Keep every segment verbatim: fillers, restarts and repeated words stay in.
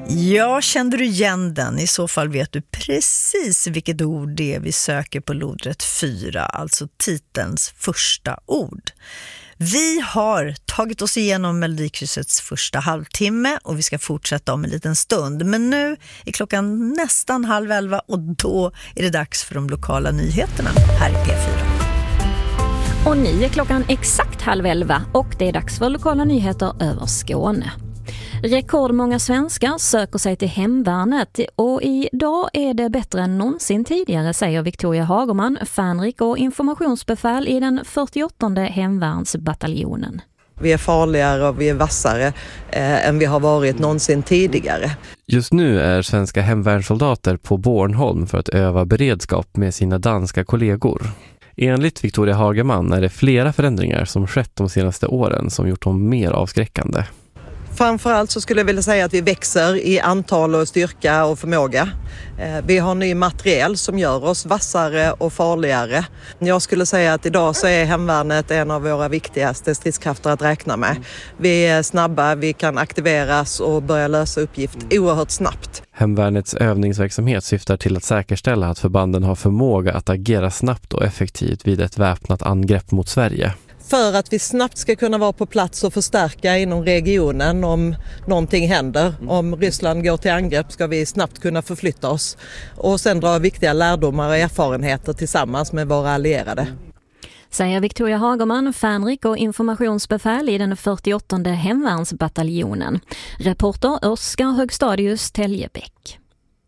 Ja, kände du igen den? I så fall vet du precis vilket ord det är vi söker på lodrätt fyra, alltså titelns första ord. Vi har tagit oss igenom Melodikryssets första halvtimme och vi ska fortsätta om en liten stund. Men nu är klockan nästan halv elva och då är det dags för de lokala nyheterna här i P fyra. Och nu är klockan exakt halv elva och det är dags för lokala nyheter över Skåne. Rekordmånga svenskar söker sig till hemvärnet och idag är det bättre än någonsin tidigare, säger Victoria Hagerman, fanrik och informationsbefäl i den fyrtioåttonde hemvärnsbataljonen. Vi är farligare och vi är vassare eh, än vi har varit någonsin tidigare. Just nu är svenska hemvärnssoldater på Bornholm för att öva beredskap med sina danska kollegor. Enligt Victoria Hagerman är det flera förändringar som skett de senaste åren som gjort dem mer avskräckande. Framförallt så skulle jag vilja säga att vi växer i antal och styrka och förmåga. Vi har ny materiel som gör oss vassare och farligare. Jag skulle säga att idag så är hemvärnet en av våra viktigaste stridskrafter att räkna med. Vi är snabba, vi kan aktiveras och börja lösa uppgift oerhört snabbt. Hemvärnets övningsverksamhet syftar till att säkerställa att förbanden har förmåga att agera snabbt och effektivt vid ett väpnat angrepp mot Sverige. För att vi snabbt ska kunna vara på plats och förstärka inom regionen om någonting händer. Om Ryssland går till angrepp ska vi snabbt kunna förflytta oss. Och sen dra viktiga lärdomar och erfarenheter tillsammans med våra allierade. Säger Victoria Hagerman, fanrik och informationsbefäl i den fyrtioåttonde hemvärnsbataljonen. Reporter Oskar Högstadius, Täljebäck.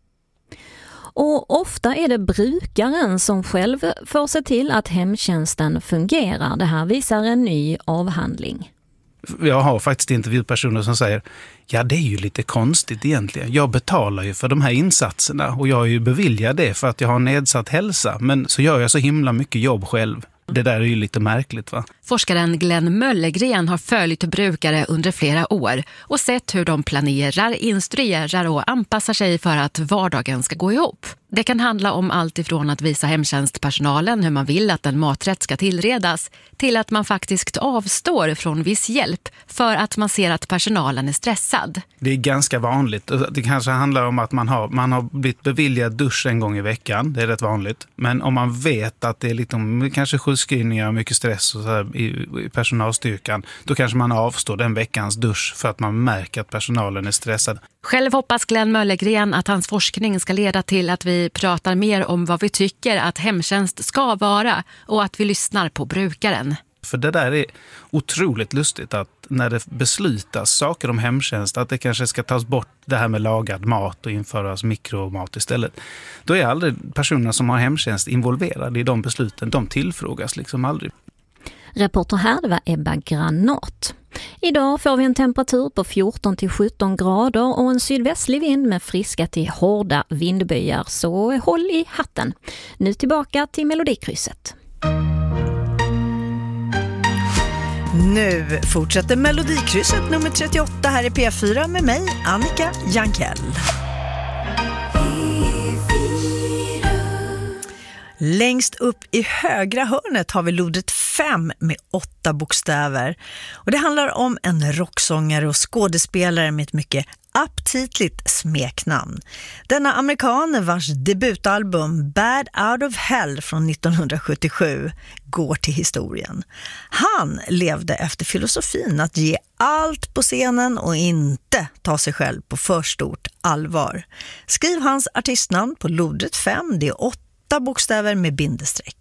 Och ofta är det brukaren som själv får se till att hemtjänsten fungerar. Det här visar en ny avhandling. Jag har faktiskt intervjupersoner som säger, ja det är ju lite konstigt egentligen. Jag betalar ju för de här insatserna och jag är ju beviljad det för att jag har nedsatt hälsa. Men så gör jag så himla mycket jobb själv. Det där är ju lite märkligt, va? Forskaren Glenn Möllergren har följt brukare under flera år och sett hur de planerar, instruerar och anpassar sig för att vardagen ska gå ihop. Det kan handla om allt ifrån att visa hemtjänstpersonalen hur man vill att en maträtt ska tillredas till att man faktiskt avstår från viss hjälp för att man ser att personalen är stressad. Det är ganska vanligt. Det kanske handlar om att man har, man har blivit beviljad dusch en gång i veckan. Det är rätt vanligt. Men om man vet att det är liksom, kanske sjukskrivningar och mycket stress och så här i, i personalstyrkan, då kanske man avstår den veckans dusch för att man märker att personalen är stressad. Själv hoppas Glenn Möllergren att hans forskning ska leda till att vi pratar mer om vad vi tycker att hemtjänst ska vara och att vi lyssnar på brukaren. För det där är otroligt lustigt att när det beslutas saker om hemtjänst, att det kanske ska tas bort det här med lagad mat och införas mikromat istället. Då är aldrig personerna som har hemtjänst involverade i de besluten. De tillfrågas liksom aldrig. Reporter här, det var Ebba Granat. Idag får vi en temperatur på fjorton till sjutton grader och en sydvästlig vind med friska till hårda vindbyar, så håll i hatten. Nu tillbaka till Melodikrysset. Nu fortsätter Melodikrysset nummer trettioåtta här i P fyra med mig, Annika Jankell. Längst upp i högra hörnet har vi lodrätt fem med åtta bokstäver. Och det handlar om en rocksångare och skådespelare med ett mycket aptitligt smeknamn. Denna amerikan vars debutalbum Bad Out of Hell från nittonhundrasjuttiosju går till historien. Han levde efter filosofin att ge allt på scenen och inte ta sig själv på för stort allvar. Skriv hans artistnamn på lodrätt fem, det är åtta bokstäver med bindestreck.